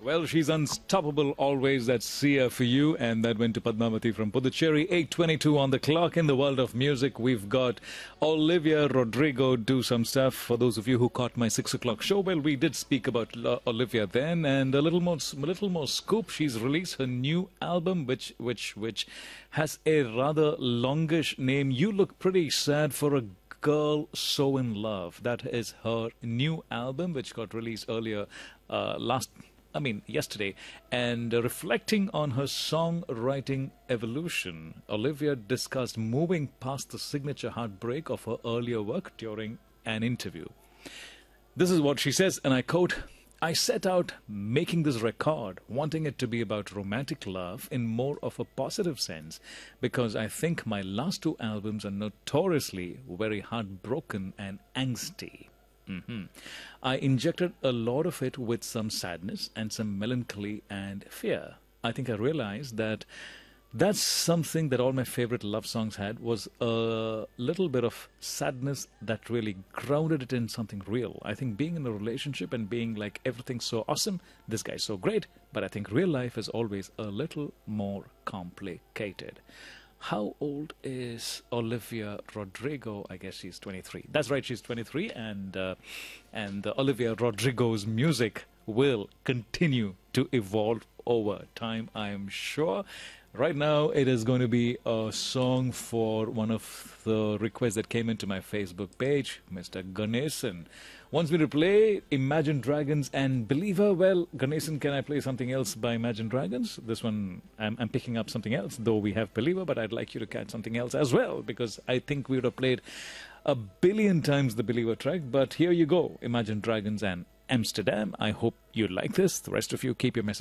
Well, she's unstoppable always. That's Sia for you. And that went to Padmavati from Puducherry. 8:22 on the clock. In the world of music, we've got Olivia Rodrigo do some stuff. For those of you who caught my 6 o'clock show, well, we did speak about Olivia then. And a little more scoop. She's released her new album, which has a rather longish name. You Look Pretty Sad for a Girl So in Love. That is her new album, which got released earlier yesterday. And reflecting on her songwriting evolution, Olivia discussed moving past the signature heartbreak of her earlier work during an interview. This is what she says, and I quote, "I set out making this record, wanting it to be about romantic love in more of a positive sense, because I think my last 2 albums are notoriously very heartbroken and angsty. I injected a lot of it with some sadness and some melancholy and fear. I think I realized that that's something that all my favorite love songs had, was a little bit of sadness that really grounded it in something real. I think being in a relationship and being like everything's so awesome, this guy's so great, but I think real life is always a little more complicated." How old is Olivia Rodrigo? I guess she's 23. That's right, she's 23, and Olivia Rodrigo's music will continue to evolve over time, I am sure. Right now, it is going to be a song for one of the requests that came into my Facebook page. Mr. Ganesan wants me to play Imagine Dragons and Believer. Well, Ganesan, can I play something else by Imagine Dragons? This one, I'm picking up something else, though we have Believer, but I'd like you to catch something else as well, because I think we would have played a billion times the Believer track. But here you go, Imagine Dragons and Amsterdam. I hope you like this. The rest of you, keep your message